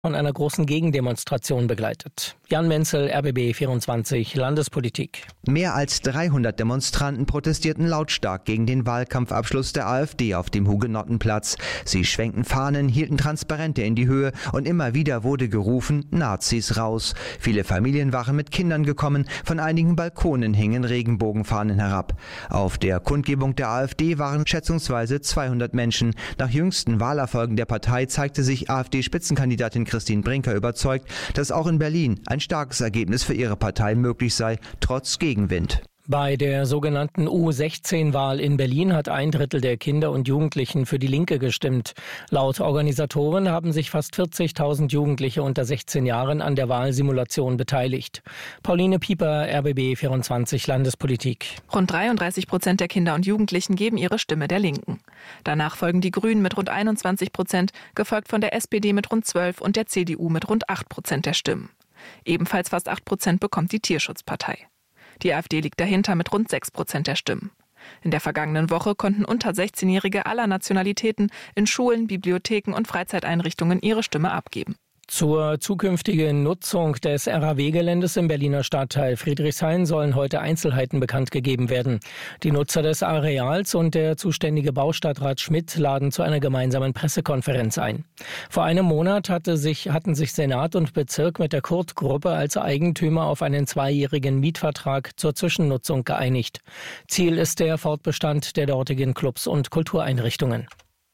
von einer großen Gegendemonstration begleitet. Jan Menzel, RBB 24 Landespolitik. Mehr als 300 Demonstranten protestierten lautstark gegen den Wahlkampfabschluss der AfD auf dem Hugenottenplatz. Sie schwenkten Fahnen, hielten Transparente in die Höhe und immer wieder wurde gerufen, Nazis raus. Viele Familien waren mit Kindern gekommen, von einigen Balkonen hingen Regenbogenfahnen herab. Auf der Kundgebung der AfD waren schätzungsweise 200 Menschen. Nach jüngsten Wahlerfolgen der Partei zeigte sich AfD-Spitzenkandidatin Christine Brinker überzeugt, dass auch in Berlin ein starkes Ergebnis für ihre Partei möglich sei, trotz Gegenwind. Bei der sogenannten U16-Wahl in Berlin hat 1/3 der Kinder und Jugendlichen für die Linke gestimmt. Laut Organisatoren haben sich fast 40.000 Jugendliche unter 16 Jahren an der Wahlsimulation beteiligt. Pauline Pieper, RBB 24 Landespolitik. Rund 33% der Kinder und Jugendlichen geben ihre Stimme der Linken. Danach folgen die Grünen mit rund 21%, gefolgt von der SPD mit rund 12% und der CDU mit rund 8% der Stimmen. Ebenfalls fast 8% bekommt die Tierschutzpartei. Die AfD liegt dahinter mit rund 6% der Stimmen. In der vergangenen Woche konnten unter 16-Jährige aller Nationalitäten in Schulen, Bibliotheken und Freizeiteinrichtungen ihre Stimme abgeben. Zur zukünftigen Nutzung des RAW-Geländes im Berliner Stadtteil Friedrichshain sollen heute Einzelheiten bekannt gegeben werden. Die Nutzer des Areals und der zuständige Baustadtrat Schmidt laden zu einer gemeinsamen Pressekonferenz ein. Vor einem Monat hatten sich Senat und Bezirk mit der Kurt-Gruppe als Eigentümer auf einen 2-jährigen Mietvertrag zur Zwischennutzung geeinigt. Ziel ist der Fortbestand der dortigen Clubs und Kultureinrichtungen.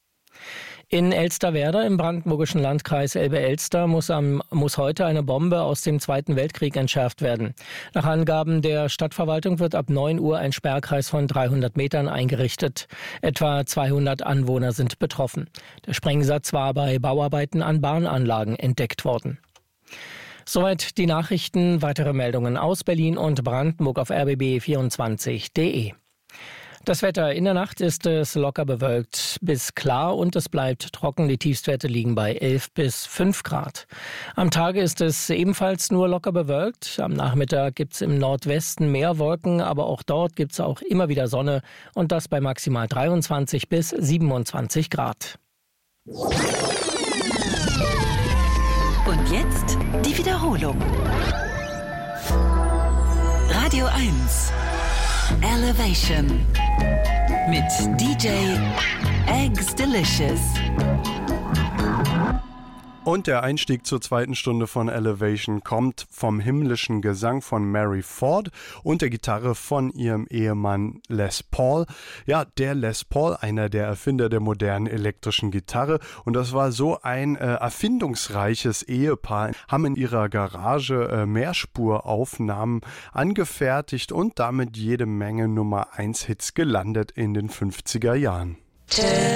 In Elsterwerda im brandenburgischen Landkreis Elbe-Elster muss heute eine Bombe aus dem Zweiten Weltkrieg entschärft werden. Nach Angaben der Stadtverwaltung wird ab 9 Uhr ein Sperrkreis von 300 Metern eingerichtet. Etwa 200 Anwohner sind betroffen. Der Sprengsatz war bei Bauarbeiten an Bahnanlagen entdeckt worden. Soweit die Nachrichten. Weitere Meldungen aus Berlin und Brandenburg auf rbb24.de. Das Wetter: In der Nacht ist es locker bewölkt bis klar und es bleibt trocken. Die Tiefstwerte liegen bei 11 bis 5 Grad. Am Tage ist es ebenfalls nur locker bewölkt. Am Nachmittag gibt es im Nordwesten mehr Wolken, aber auch dort gibt es auch immer wieder Sonne und das bei maximal 23 bis 27 Grad. Und jetzt die Wiederholung. Radio 1 Elevation mit DJ Eggs Delicious. Und der Einstieg zur zweiten Stunde von Elevation kommt vom himmlischen Gesang von Mary Ford und der Gitarre von ihrem Ehemann Les Paul. Ja, der Les Paul, einer der Erfinder der modernen elektrischen Gitarre. Und das war so ein erfindungsreiches Ehepaar, haben in ihrer Garage Mehrspuraufnahmen angefertigt und damit jede Menge Nummer 1 Hits gelandet in den 50er Jahren.